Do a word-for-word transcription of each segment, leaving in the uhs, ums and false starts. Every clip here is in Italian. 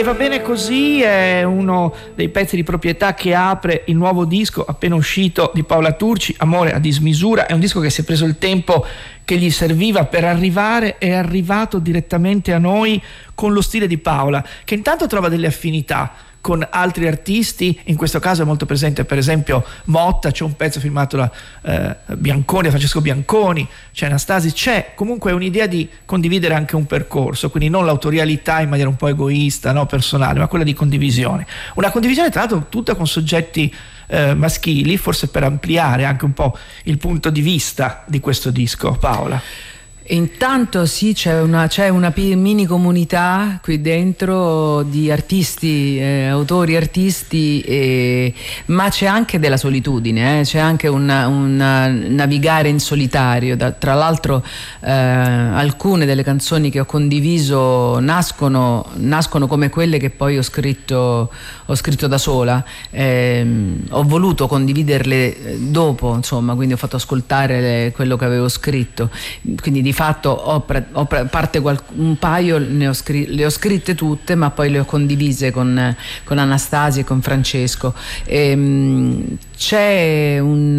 Va bene così è uno dei pezzi di proprietà che apre il nuovo disco appena uscito di Paola Turci, Amore a dismisura. È un disco che si è preso il tempo che gli serviva per arrivare, è arrivato direttamente a noi con lo stile di Paola, che intanto trova delle affinità con altri artisti. In questo caso è molto presente per esempio Motta, c'è un pezzo firmato da eh, Bianconi, da Francesco Bianconi, c'è Anastasi, c'è comunque un'idea di condividere anche un percorso, quindi non l'autorialità in maniera un po' egoista, no, personale, ma quella di condivisione. Una condivisione tra l'altro tutta con soggetti eh, maschili, forse per ampliare anche un po' il punto di vista di questo disco, Paola. Intanto sì, c'è una, c'è una mini comunità qui dentro di artisti, eh, autori artisti, eh, ma c'è anche della solitudine, eh, c'è anche un navigare in solitario. Da, tra l'altro eh, alcune delle canzoni che ho condiviso nascono, nascono come quelle che poi ho scritto, ho scritto da sola. Eh, ho voluto condividerle dopo, insomma, quindi ho fatto ascoltare le, quello che avevo scritto, quindi di fatto ho, pre, ho pre, parte qual, un paio ne ho scri, le ho scritte tutte, ma poi le ho condivise con, con Anastasia e con Francesco. E, mh, c'è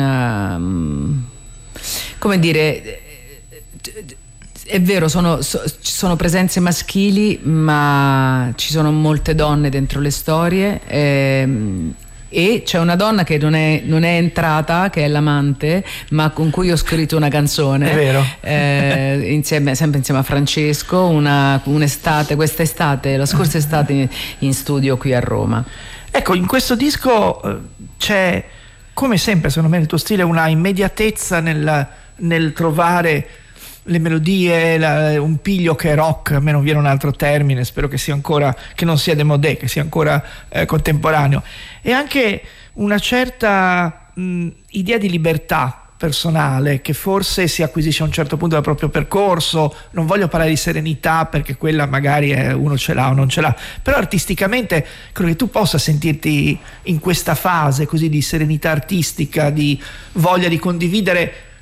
un uh, come dire, è vero, sono, so, ci sono presenze maschili, ma ci sono molte donne dentro le storie. E, E c'è una donna che non è, non è entrata, che è l'amante, ma con cui ho scritto una canzone. È vero. Eh, insieme, sempre insieme a Francesco, una, un'estate, quest'estate, la scorsa estate in, in studio qui a Roma. Ecco, in questo disco eh, c'è, come sempre, secondo me, nel tuo stile, una immediatezza nel, nel trovare le melodie, la, un piglio che è rock, a me non viene un altro termine, spero che sia ancora, che non sia démodé, che sia ancora eh, contemporaneo, e anche una certa mh, idea di libertà personale che forse si acquisisce a un certo punto del proprio percorso. Non voglio parlare di serenità perché quella magari è, uno ce l'ha o non ce l'ha, però artisticamente credo che tu possa sentirti in questa fase così di serenità artistica, di voglia di condividere